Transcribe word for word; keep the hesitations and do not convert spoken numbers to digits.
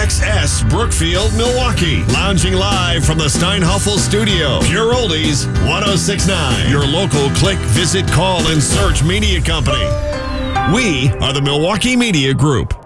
X S Brookfield, Milwaukee. Lounging live from the Steinhuffel Studio. Pure Oldies, one oh six point nine. Your local click, visit, call, and search media company. We are the Milwaukee Media Group.